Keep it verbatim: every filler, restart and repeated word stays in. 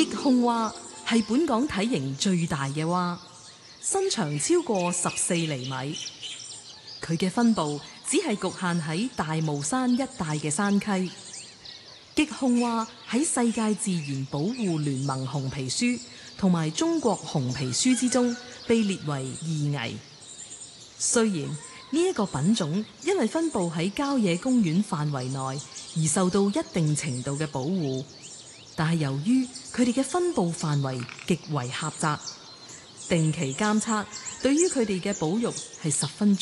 極控蛙係本港體型最大嘅蛙，身長超過十四厘米。佢嘅分布只係局限喺大帽山一帶嘅山溪。極控蛙喺世界自然保護聯盟紅皮書同埋中國紅皮書之中被列為易危。雖然呢一個品種因為分布喺郊野公園範圍內而受到一定程度嘅保護，但係由於佢哋嘅分布範圍極為狹窄，定期監測對於佢哋嘅保育係十分重要。